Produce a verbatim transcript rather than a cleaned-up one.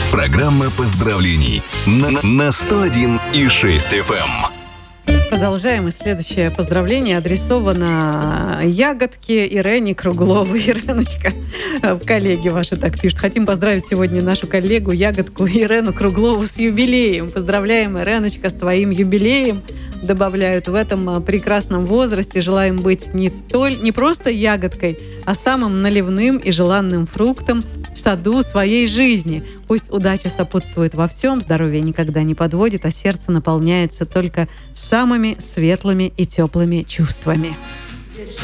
Программа поздравлений на, на сто один и шесть эф эм. Продолжаем. И следующее поздравление адресовано Ягодке Ирене Кругловой. Иреночка, коллеги ваши так пишут. Хотим поздравить сегодня нашу коллегу Ягодку Ирену Круглову с юбилеем. Поздравляем, Иреночка, с твоим юбилеем. Добавляют в этом прекрасном возрасте. Желаем быть не, толь, не просто ягодкой, а самым наливным и желанным фруктом в саду своей жизни. Пусть удача сопутствует во всем, здоровье никогда не подводит, а сердце наполняется только самыми светлыми и теплыми чувствами.